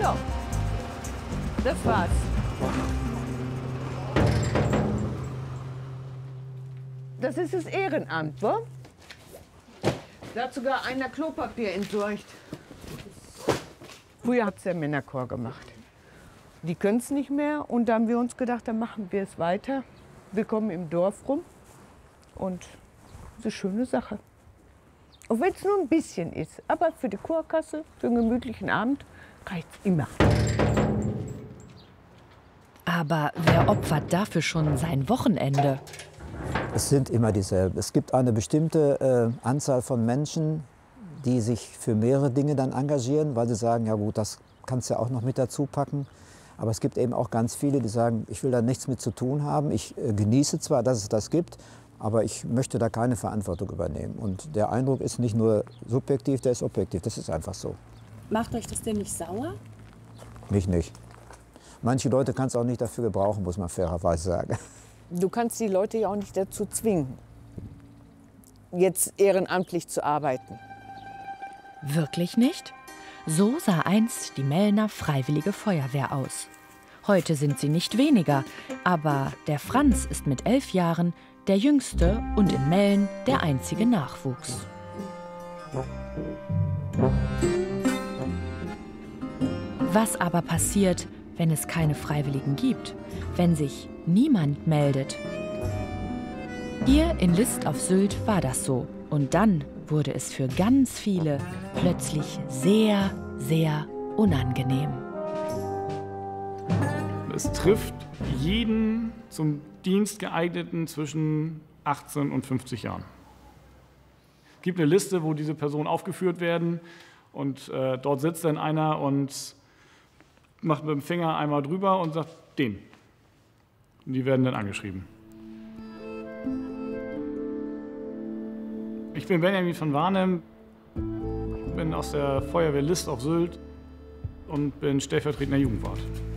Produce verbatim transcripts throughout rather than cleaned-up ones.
So, das war's. Das ist das Ehrenamt, wa? Da hat sogar einer Klopapier entsorgt. Früher hat es der Männerchor gemacht. Die können es nicht mehr und da haben wir uns gedacht, dann machen wir es weiter. Wir kommen im Dorf rum und das ist eine schöne Sache. Auch wenn es nur ein bisschen ist, aber für die Chorkasse, für einen gemütlichen Abend reicht es immer. Aber wer opfert dafür schon sein Wochenende? Es sind immer dieselben. Es gibt eine bestimmte äh, Anzahl von Menschen, die sich für mehrere Dinge dann engagieren, weil sie sagen, ja gut, das kannst du ja auch noch mit dazu packen. Aber es gibt eben auch ganz viele, die sagen, ich will da nichts mit zu tun haben. Ich äh, genieße zwar, dass es das gibt, aber ich möchte da keine Verantwortung übernehmen. Und der Eindruck ist nicht nur subjektiv, der ist objektiv. Das ist einfach so. Macht euch das denn nicht sauer? Mich nicht. Manche Leute kann es auch nicht dafür gebrauchen, muss man fairerweise sagen. Du kannst die Leute ja auch nicht dazu zwingen, jetzt ehrenamtlich zu arbeiten. Wirklich nicht? So sah einst die Mellner Freiwillige Feuerwehr aus. Heute sind sie nicht weniger, aber der Franz ist mit elf Jahren der Jüngste und in Mellen der einzige Nachwuchs. Was aber passiert, wenn es keine Freiwilligen gibt, wenn sich niemand meldet? Hier in List auf Sylt war das so. Und dann wurde es für ganz viele plötzlich sehr, sehr unangenehm. Es trifft jeden zum Dienst geeigneten zwischen achtzehn und fünfzig Jahren. Es gibt eine Liste, wo diese Personen aufgeführt werden und äh, dort sitzt dann einer und macht mit dem Finger einmal drüber und sagt, den. Und die werden dann angeschrieben. Ich bin Benjamin von Warnem, bin aus der Feuerwehr List auf Sylt und bin stellvertretender Jugendwart.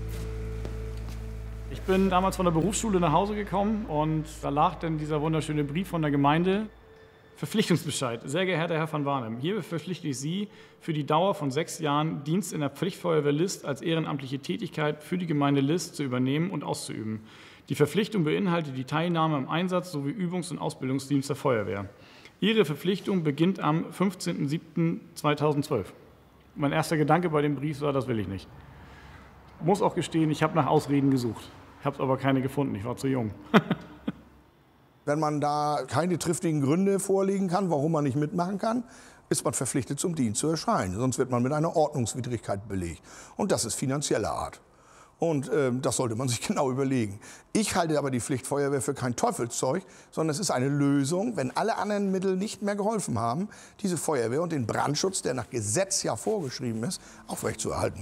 Ich bin damals von der Berufsschule nach Hause gekommen und da lag dann dieser wunderschöne Brief von der Gemeinde. Verpflichtungsbescheid. Sehr geehrter Herr von Warnem, hiermit verpflichte ich Sie für die Dauer von sechs Jahren Dienst in der Pflichtfeuerwehr List als ehrenamtliche Tätigkeit für die Gemeinde List zu übernehmen und auszuüben. Die Verpflichtung beinhaltet die Teilnahme am Einsatz sowie Übungs- und Ausbildungsdienst der Feuerwehr. Ihre Verpflichtung beginnt am fünfzehnten siebten zweitausendzwölf. Mein erster Gedanke bei dem Brief war, das will ich nicht. Ich muss auch gestehen, ich habe nach Ausreden gesucht. Ich habe aber keine gefunden, ich war zu jung. Wenn man da keine triftigen Gründe vorlegen kann, warum man nicht mitmachen kann, ist man verpflichtet, zum Dienst zu erscheinen. Sonst wird man mit einer Ordnungswidrigkeit belegt. Und das ist finanzieller Art. Und äh, das sollte man sich genau überlegen. Ich halte aber die Pflichtfeuerwehr für kein Teufelszeug, sondern es ist eine Lösung, wenn alle anderen Mittel nicht mehr geholfen haben, diese Feuerwehr und den Brandschutz, der nach Gesetz ja vorgeschrieben ist, aufrechtzuerhalten.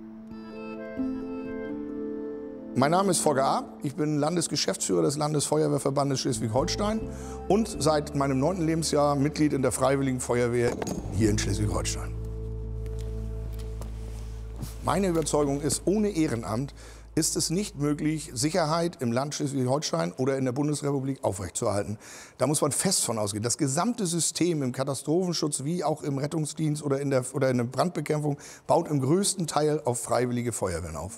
Mein Name ist Volker A. Ich bin Landesgeschäftsführer des Landesfeuerwehrverbandes Schleswig-Holstein und seit meinem neunten Lebensjahr Mitglied in der Freiwilligen Feuerwehr hier in Schleswig-Holstein. Meine Überzeugung ist, ohne Ehrenamt ist es nicht möglich, Sicherheit im Land Schleswig-Holstein oder in der Bundesrepublik aufrechtzuerhalten. Da muss man fest von ausgehen. Das gesamte System im Katastrophenschutz wie auch im Rettungsdienst oder in der, oder in der Brandbekämpfung baut im größten Teil auf freiwillige Feuerwehren auf.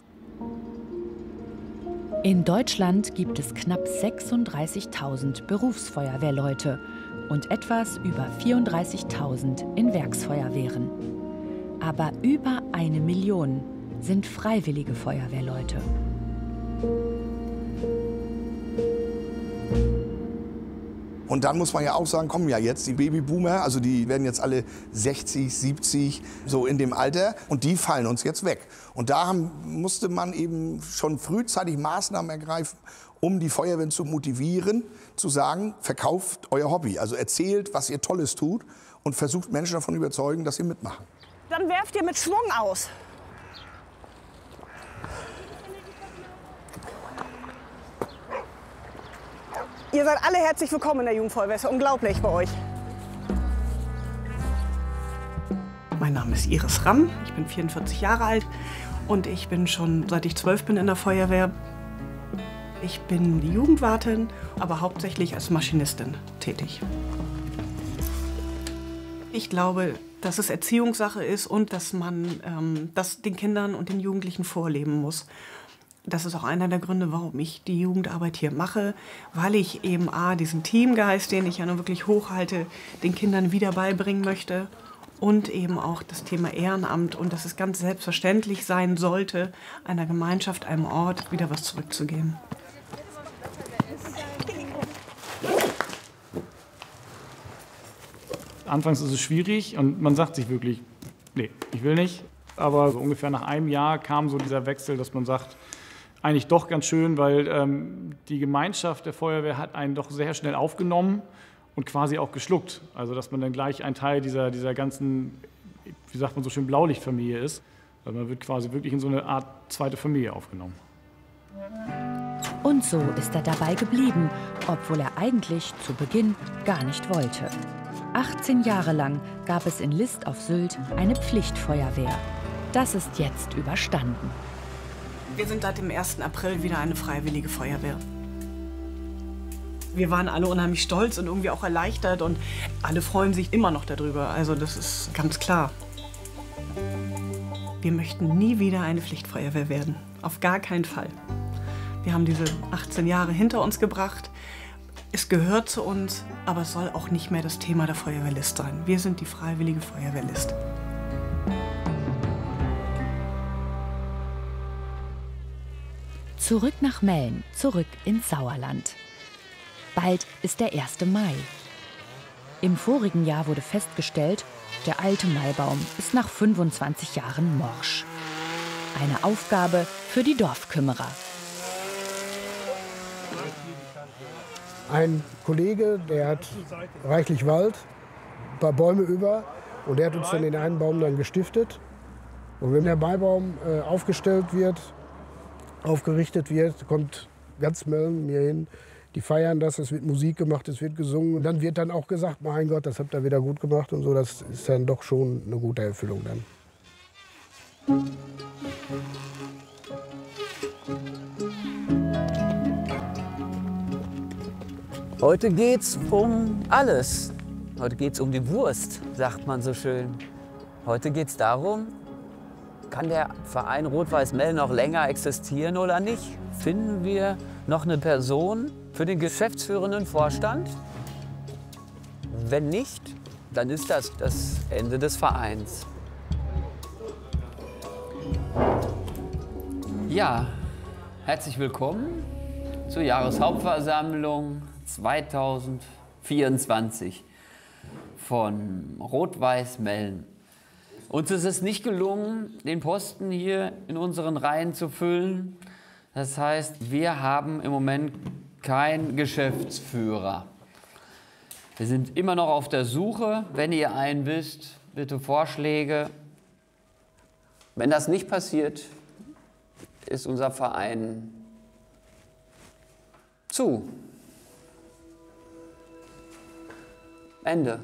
In Deutschland gibt es knapp sechsunddreißigtausend Berufsfeuerwehrleute und etwas über vierunddreißigtausend in Werksfeuerwehren. Aber über eine Million sind freiwillige Feuerwehrleute. Und dann muss man ja auch sagen, kommen ja jetzt die Babyboomer, also die werden jetzt alle sechzig, siebzig, so in dem Alter. Und die fallen uns jetzt weg. Und da haben, musste man eben schon frühzeitig Maßnahmen ergreifen, um die Feuerwehren zu motivieren, zu sagen, verkauft euer Hobby. Also erzählt, was ihr Tolles tut und versucht Menschen davon überzeugen, dass sie mitmachen. Dann werft ihr mit Schwung aus. Ihr seid alle herzlich willkommen in der Jugendfeuerwehr. Es ist unglaublich bei euch. Mein Name ist Iris Ramm. Ich bin vierundvierzig Jahre alt und ich bin schon seit ich zwölf bin in der Feuerwehr. Ich bin die Jugendwartin, aber hauptsächlich als Maschinistin tätig. Ich glaube, dass es Erziehungssache ist und dass man ähm, das den Kindern und den Jugendlichen vorleben muss. Das ist auch einer der Gründe, warum ich die Jugendarbeit hier mache, weil ich eben A, diesen Teamgeist, den ich ja nun wirklich hochhalte, den Kindern wieder beibringen möchte und eben auch das Thema Ehrenamt und dass es ganz selbstverständlich sein sollte, einer Gemeinschaft, einem Ort wieder was zurückzugeben. Anfangs ist es schwierig und man sagt sich wirklich, nee, ich will nicht. Aber so ungefähr nach einem Jahr kam so dieser Wechsel, dass man sagt, eigentlich doch ganz schön, weil ähm, die Gemeinschaft der Feuerwehr hat einen doch sehr schnell aufgenommen und quasi auch geschluckt. Also dass man dann gleich ein Teil dieser, dieser ganzen, wie sagt man so schön, Blaulichtfamilie ist. Also man wird quasi wirklich in so eine Art zweite Familie aufgenommen. Und so ist er dabei geblieben, obwohl er eigentlich zu Beginn gar nicht wollte. achtzehn Jahre lang gab es in List auf Sylt eine Pflichtfeuerwehr. Das ist jetzt überstanden. Wir sind seit dem ersten April wieder eine freiwillige Feuerwehr. Wir waren alle unheimlich stolz und irgendwie auch erleichtert und alle freuen sich immer noch darüber. Also das ist ganz klar. Wir möchten nie wieder eine Pflichtfeuerwehr werden. Auf gar keinen Fall. Wir haben diese achtzehn Jahre hinter uns gebracht. Es gehört zu uns, aber es soll auch nicht mehr das Thema der Feuerwehrlist sein. Wir sind die freiwillige Feuerwehrlist. Zurück nach Mellen, zurück ins Sauerland. Bald ist der erste Mai. Im vorigen Jahr wurde festgestellt, der alte Maibaum ist nach fünfundzwanzig Jahren morsch. Eine Aufgabe für die Dorfkümmerer. Ein Kollege, der hat reichlich Wald, ein paar Bäume über und der hat uns dann den einen Baum dann gestiftet. Und wenn der Maibaum äh, aufgestellt wird, aufgerichtet wird, kommt ganz Mellen mir hin. Die feiern das, es wird Musik gemacht, es wird gesungen. Und dann wird dann auch gesagt, mein Gott, das habt ihr wieder gut gemacht und so. Das ist dann doch schon eine gute Erfüllung dann. Heute geht's um alles. Heute geht's um die Wurst, sagt man so schön. Heute geht's darum, kann der Verein Rot-Weiß Mellen noch länger existieren oder nicht? Finden wir noch eine Person für den geschäftsführenden Vorstand? Wenn nicht, dann ist das das Ende des Vereins. Ja, herzlich willkommen zur Jahreshauptversammlung zweitausendvierundzwanzig von Rot-Weiß Mellen. Uns ist es nicht gelungen, den Posten hier in unseren Reihen zu füllen. Das heißt, wir haben im Moment keinen Geschäftsführer. Wir sind immer noch auf der Suche. Wenn ihr einen wisst, bitte Vorschläge. Wenn das nicht passiert, ist unser Verein zu. Ende.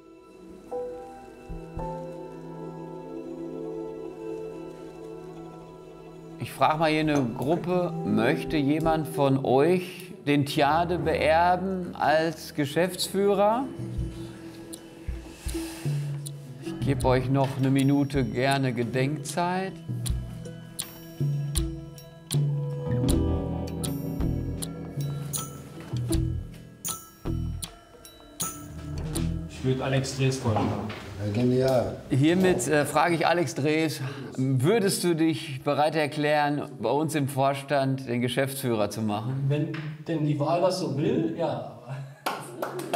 Ich frage mal hier eine Gruppe, möchte jemand von euch den Tjade beerben als Geschäftsführer? Ich gebe euch noch eine Minute gerne Gedenkzeit. Ich würde Alex Drees vorschlagen. Ja, genial. Hiermit äh, frage ich Alex Drees, würdest du dich bereit erklären, bei uns im Vorstand den Geschäftsführer zu machen? Wenn denn die Wahl das so will, ja. Oh!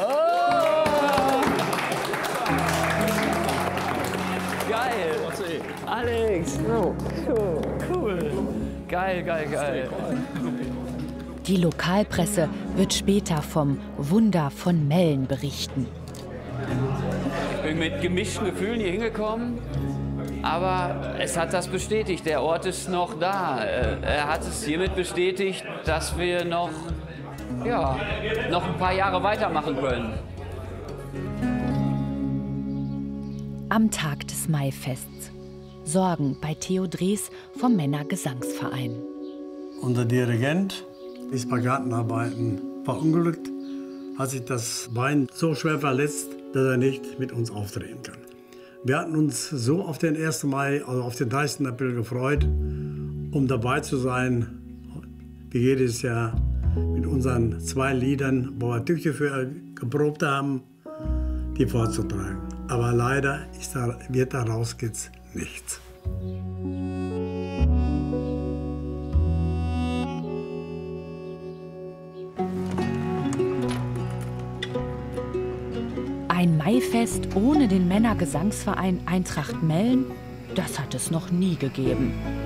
Geil! Alex! Oh, cool. cool. Geil, geil, geil. Die Lokalpresse wird später vom Wunder von Mellen berichten. Ich bin mit gemischten Gefühlen hier hingekommen, aber es hat das bestätigt. Der Ort ist noch da. Er hat es hiermit bestätigt, dass wir noch, ja, noch ein paar Jahre weitermachen können. Am Tag des Maifests. Sorgen bei Theo Drees vom Männergesangsverein. Unser Dirigent ist bei Gartenarbeiten verunglückt, hat sich das Bein so schwer verletzt, dass er nicht mit uns auftreten kann. Wir hatten uns so auf den ersten Mai, also auf den dreißigsten April gefreut, um dabei zu sein, wie jedes Jahr, mit unseren zwei Liedern, wo wir tüchtig für geprobt haben, die vorzutragen. Aber leider ist da, wird daraus jetzt nichts. Ein Maifest ohne den Männergesangsverein Eintracht Mellen, das hat es noch nie gegeben.